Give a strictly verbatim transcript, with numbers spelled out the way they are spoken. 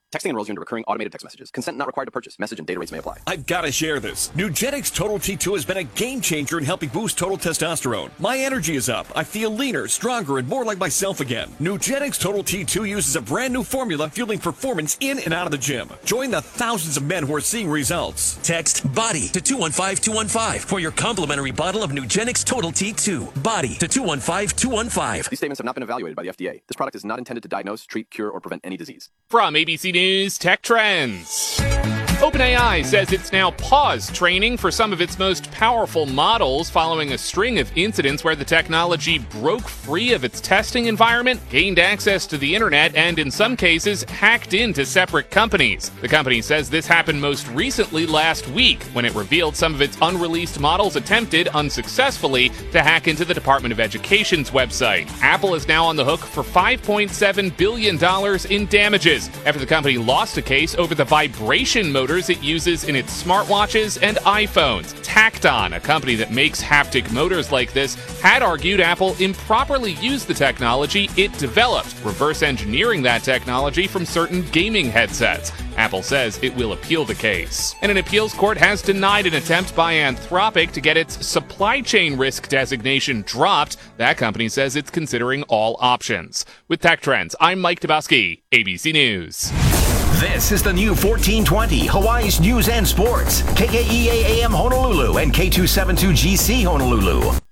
Texting enrolls you into recurring automated text messages. Consent not required to purchase. Message and data rates may apply. I've got to share this. Nugenix Total T two has been a game changer in helping boost total testosterone. My energy is up. I feel leaner, stronger, and more like myself again. Nugenix Total T two uses a brand new formula fueling performance in and out of the gym. Join the thousands of men who are seeing results. Text BODY to two one five two one five for your complimentary bottle of Nugenix Total T two. BODY to two one five two one five. These statements have not been evaluated by the F D A. This product is not intended to diagnose, treat, cure, or prevent any disease. From A B C News Tech Trends. OpenAI says it's now paused training for some of its most powerful models following a string of incidents where the technology broke free of its testing environment, gained access to the internet, and in some cases hacked into separate companies. The company says this happened most recently last week when it revealed some of its unreleased models attempted unsuccessfully to hack into the Department of Education's website. Apple is now on the hook for five point seven billion dollars in damages after the company lost a case over the vibration motors it uses in its smartwatches and iPhones. Tacton, a company that makes haptic motors like this, had argued Apple improperly used the technology it developed, reverse engineering that technology from certain gaming headsets. Apple says it will appeal the case. And an appeals court has denied an attempt by Anthropic to get its supply chain risk designation dropped. That company says it's considering all options. With Tech Trends, I'm Mike Dabowski, A B C News. This is the new fourteen twenty, Hawaii's News and Sports, K K E A A M Honolulu and K two seventy-two G C Honolulu.